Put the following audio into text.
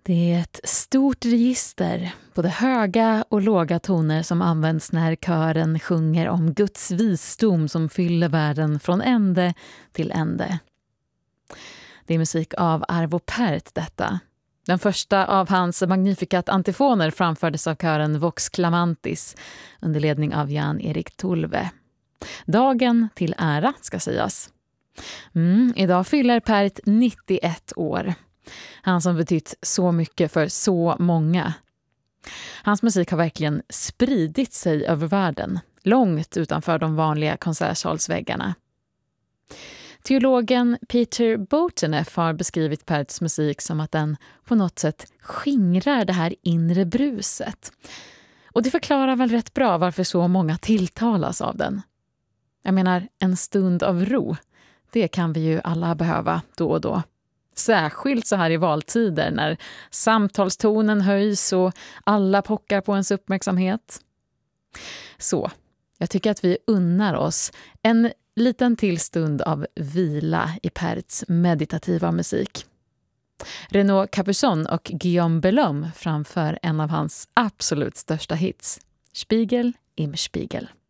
Det är ett stort register, både höga och låga toner som används när kören sjunger om Guds visdom som fyller världen från ände till ände. Det är musik av Arvo Pärt detta. Den första av hans Magnificat antifoner framfördes av kören Vox Clamantis under ledning av Jan-Erik Tulve. Dagen till ära ska sägas. Idag fyller Pärt 91 år. Han som betytt så mycket för så många. Hans musik har verkligen spridit sig över världen, långt utanför de vanliga konsertsalsväggarna. Teologen Peter Boteneff har beskrivit Pärts musik som att den på något sätt skingrar det här inre bruset. Och det förklarar väl rätt bra varför så många tilltalas av den. Jag menar, en stund av ro, det kan vi ju alla behöva då och då. Särskilt så här i valtider när samtalstonen höjs och alla pockar på ens uppmärksamhet. Så, jag tycker att vi unnar oss en liten till stund av vila i Pärts meditativa musik. Renaud Capuçon och Guillaume Bellhomme framför en av hans absolut största hits, Spiegel im Spiegel.